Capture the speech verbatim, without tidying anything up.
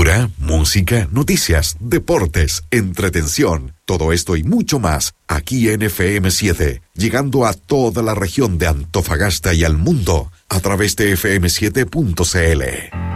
cultura, música, noticias, deportes, entretención, todo esto y mucho más aquí en F M siete, llegando a toda la región de Antofagasta y al mundo a través de F M siete punto C L.